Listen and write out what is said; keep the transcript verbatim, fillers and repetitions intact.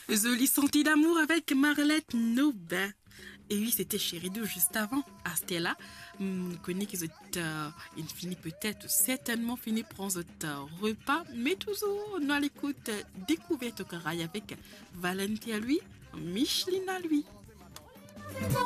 Joli senti d'amour avec Marlette Nobin. Et oui, c'était Chéridou juste avant. À Stella, on connaît qu'ils ont euh, ils finissent peut-être, certainement fini prendre ce repas, mais toujours nous à l'écoute euh, découverte au caraï avec Valentin à lui, Micheline à lui.